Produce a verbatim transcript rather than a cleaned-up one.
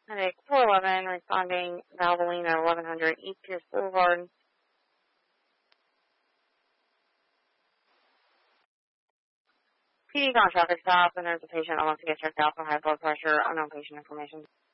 Medic four eleven responding Valvoline at eleven hundred East Pierce Boulevard. P D on traffic stop, and there's a patient that wants to get checked out for high blood pressure. Unknown patient information.